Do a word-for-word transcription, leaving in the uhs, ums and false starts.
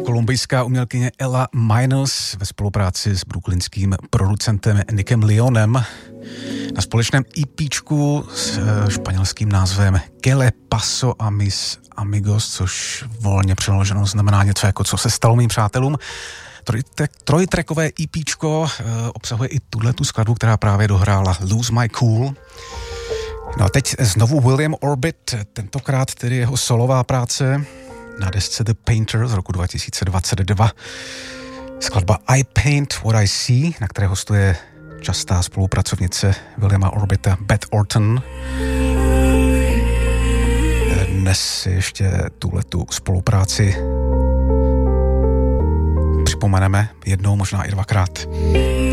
Kolumbijská umělkyně Ella Minos ve spolupráci s brooklynským producentem Nickem Leonem na společném EPčku s španělským názvem Que le paso a mis amigos, což volně přeloženo znamená něco jako co se stalo mým přátelům. Trojtrackové EPčko obsahuje i tuhletu skladbu, která právě dohrála Lose My Cool. No a teď znovu William Orbit, tentokrát tedy jeho solová práce na desce The Painter z roku dva tisíce dvacet dva. Skladba I Paint What I See, na které hostuje častá spolupracovnice Williama Orbita Beth Orton. Dnes si ještě tuhletu spolupráci připomeneme jednou, možná i dvakrát.